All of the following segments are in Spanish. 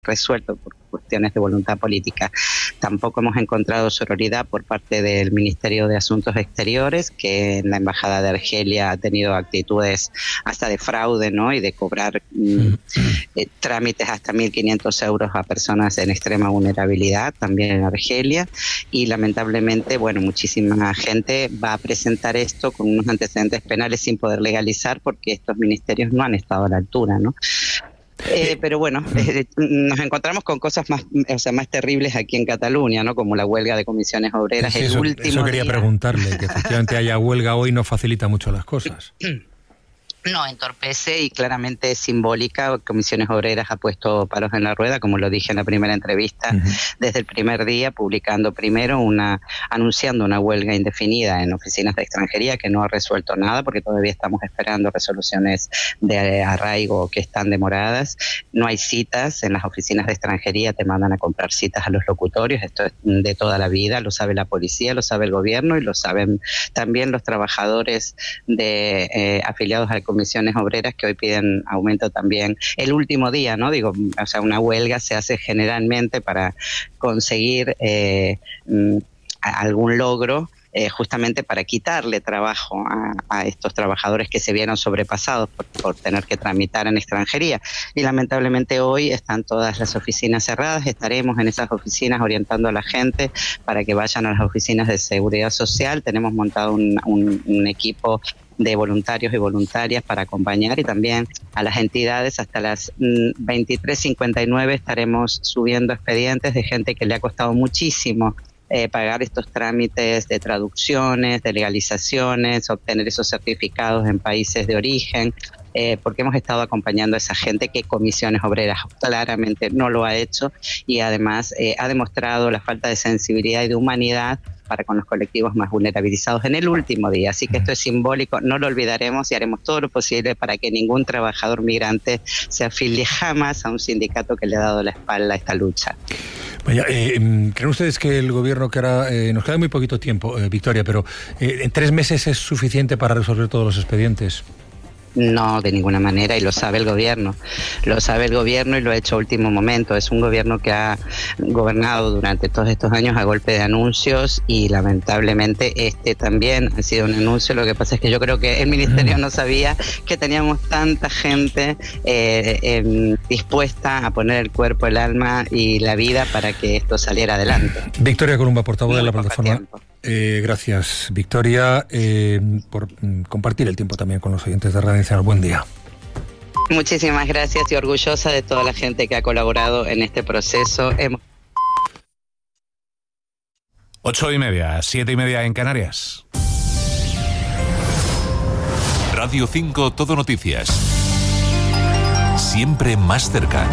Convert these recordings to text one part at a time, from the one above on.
resuelto por cuestiones de voluntad política. Tampoco hemos encontrado sororidad por parte del Ministerio de Asuntos Exteriores, que en la Embajada de Argelia ha tenido actitudes hasta de fraude, ¿no? Y de cobrar trámites hasta 1.500 euros a personas en extrema vulnerabilidad, también en Argelia. Y lamentablemente, bueno, muchísima gente va a presentar esto con unos antecedentes penales sin poder legalizar porque estos ministerios no han estado a la altura, ¿no? Pero bueno, nos encontramos con cosas más terribles aquí en Cataluña, ¿no? Como la huelga de comisiones obreras. Sí, eso quería preguntarle, que efectivamente haya huelga hoy no facilita mucho las cosas. No, entorpece y claramente es simbólica. Comisiones Obreras ha puesto palos en la rueda, como lo dije en la primera entrevista, desde el primer día, publicando primero anunciando una huelga indefinida en oficinas de extranjería que no ha resuelto nada porque todavía estamos esperando resoluciones de arraigo que están demoradas. No hay citas en las oficinas de extranjería, te mandan a comprar citas a los locutorios. Esto es de toda la vida, lo sabe la policía, lo sabe el gobierno y lo saben también los trabajadores afiliados a Comisiones Obreras, que hoy piden aumento también el último día, ¿no? Digo, o sea, una huelga se hace generalmente para conseguir algún logro, justamente para quitarle trabajo a estos trabajadores que se vieron sobrepasados por tener que tramitar en extranjería. Y lamentablemente hoy están todas las oficinas cerradas. Estaremos en esas oficinas orientando a la gente para que vayan a las oficinas de seguridad social. Tenemos montado un equipo de voluntarios y voluntarias para acompañar, y también a las entidades. Hasta las 23:59 estaremos subiendo expedientes de gente que le ha costado muchísimo pagar estos trámites de traducciones, de legalizaciones, obtener esos certificados en países de origen, porque hemos estado acompañando a esa gente que Comisiones Obreras claramente no lo ha hecho, y además ha demostrado la falta de sensibilidad y de humanidad para con los colectivos más vulnerabilizados en el último día. Así que esto es simbólico, no lo olvidaremos y haremos todo lo posible para que ningún trabajador migrante se afilie jamás a un sindicato que le ha dado la espalda a esta lucha. Vaya, ¿creen ustedes que el gobierno, que ahora nos queda muy poquito tiempo, Victoria, pero en 3 meses es suficiente para resolver todos los expedientes? No, de ninguna manera, y lo sabe el gobierno. Lo sabe el gobierno y lo ha hecho a último momento. Es un gobierno que ha gobernado durante todos estos años a golpe de anuncios, y lamentablemente este también ha sido un anuncio. Lo que pasa es que yo creo que el ministerio no sabía que teníamos tanta gente dispuesta a poner el cuerpo, el alma y la vida para que esto saliera adelante. Victoria Columba, portavoz de la plataforma. Gracias, Victoria, por compartir el tiempo también con los oyentes de Radio Nacional. Buen día. Muchísimas gracias, y orgullosa de toda la gente que ha colaborado en este proceso. 8:30, 7:30 en Canarias. Radio 5 Todo Noticias. Siempre más cerca.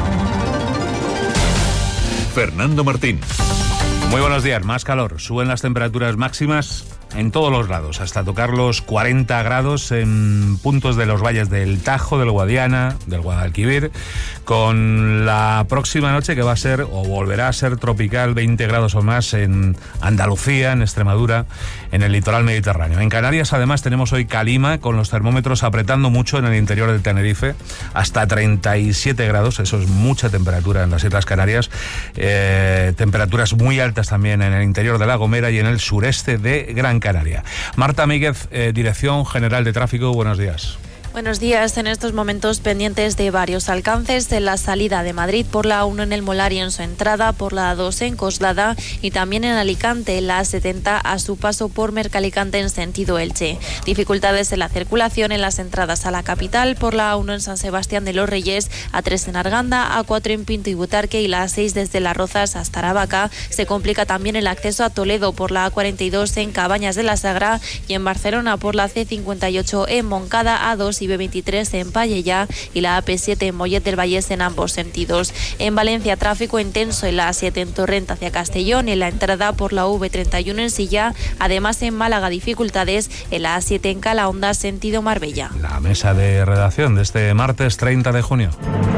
Fernando Martín. Muy buenos días. Más calor. Suben las temperaturas máximas en todos los lados, hasta tocar los 40 grados en puntos de los valles del Tajo, del Guadiana, del Guadalquivir, con la próxima noche que va a ser, o volverá a ser, tropical, 20 grados o más en Andalucía, en Extremadura, en el litoral mediterráneo. En Canarias, además, tenemos hoy calima, con los termómetros apretando mucho en el interior de Tenerife, hasta 37 grados, eso es mucha temperatura en las Islas Canarias. Temperaturas muy altas también en el interior de La Gomera y en el sureste de Gran Canaria. Marta Míguez, Dirección General de Tráfico, buenos días. Buenos días. En estos momentos pendientes de varios alcances, en la salida de Madrid por la A1 en el Molar y en su entrada por la A2 en Coslada, y también en Alicante, la A70 a su paso por Mercalicante en sentido Elche. Dificultades en la circulación en las entradas a la capital por la A1 en San Sebastián de los Reyes, A3 en Arganda, A4 en Pinto y Butarque y la A6 desde Las Rozas hasta Aravaca. Se complica también el acceso a Toledo por la A42 en Cabañas de la Sagra, y en Barcelona por la C58 en Moncada, A2 y B23 en Pallejà y la AP7 en Mollet del Vallès en ambos sentidos. En Valencia, tráfico intenso en la A7 en Torrent hacia Castellón, en la entrada por la V31 en Silla. Además, en Málaga, dificultades en la A7 en Calahonda sentido Marbella. La mesa de redacción de este martes 30 de junio.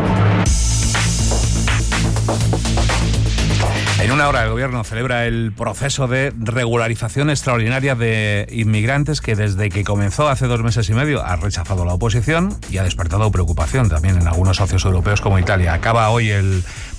En una hora el Gobierno celebra el proceso de regularización extraordinaria de inmigrantes que desde que comenzó hace 2 meses y medio ha rechazado la oposición y ha despertado preocupación también en algunos socios europeos como Italia. Acaba hoy el